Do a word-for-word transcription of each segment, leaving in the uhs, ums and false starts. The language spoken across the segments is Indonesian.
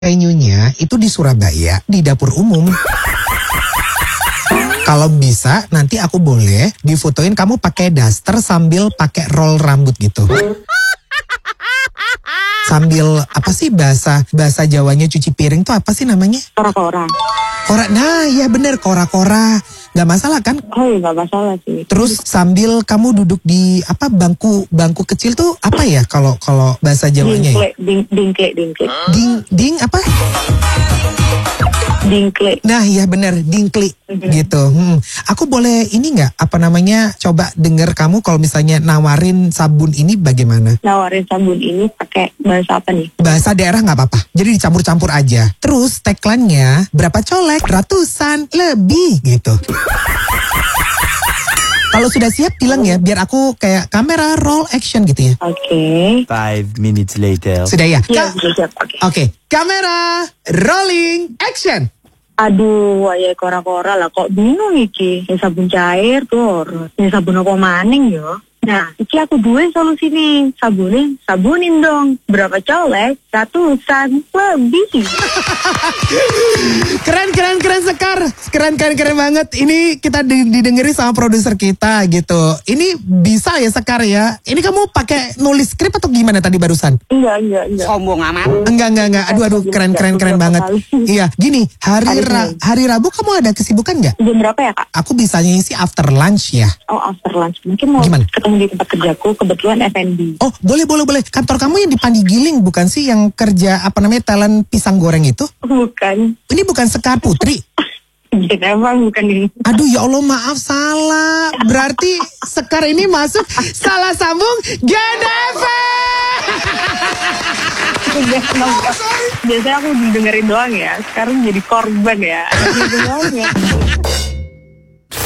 Venuenya itu di Surabaya, di dapur umum. Kalau bisa, nanti aku boleh difotoin kamu pakai daster sambil pakai roll rambut gitu. Sambil apa sih bahasa bahasa Jawanya cuci piring tuh apa sih namanya? Kora-kora. Kora, nah ya bener kora-kora. Gak masalah kan? Oh iya gak masalah sih. Terus sambil kamu duduk di apa bangku bangku kecil tuh apa ya kalau kalau bahasa Jawanya Dingkle, ya? ding, dingkle, dingkle. Ding ding apa? Dingkle. Nah ya bener dingkli Mm-hmm. gitu. Hmm. Aku boleh ini nggak apa namanya coba denger kamu kalau misalnya nawarin sabun ini bagaimana? Nawarin sabun ini pakai bahasa apa nih? Bahasa daerah nggak apa-apa. Jadi dicampur-campur aja. Terus tagline-nya berapa colek? Ratusan lebih gitu. Kalau sudah siap bilang ya biar aku kayak kamera roll action gitu ya. Oke. Okay. Five minutes later. Sudah ya? Iya, Ka- sudah siap. Oke. Oke, kamera rolling action. Aduh, ayah kora-kora lah kok bingung iki. Ini sabun cair tuh. Ini sabun apa maning yo? Nah, iki aku duwe solusi nih. Sabunin, sabunin dong. Berapa colek? Ratusan lebih. Keren, keren, keren Sekar. Keren, keren, keren banget. Ini kita didengerin sama produser kita gitu. Ini bisa ya Sekar ya. Ini kamu pakai nulis skrip atau gimana tadi barusan? Enggak, enggak, enggak. Sombong amat. Enggak, enggak, enggak. Aduh, aduh, keren, keren, keren banget. Iya, gini. Hari ra- hari Rabu kamu ada kesibukan nggak? Jam berapa ya, Kak? Aku bisanya sih after lunch ya. Oh, after lunch. Mungkin mau Gimana? ketemu di tempat kerjaku. Kebetulan F and B. Oh, boleh, boleh, boleh. Kantor kamu yang di Pandigiling bukan sih yang kerja apa namanya talent pisang goreng itu? Bukan. Ini bukan Sekar Putri. Ya, emang bukan ini. Aduh ya Allah maaf salah. Berarti Sekar ini masuk salah sambung Gen F M. Biasanya aku dengerin doang ya. Sekarang jadi korban ya.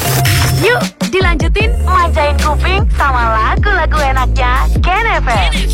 Yuk dilanjutin manjain kuping sama lagu-lagu enaknya Gen F M.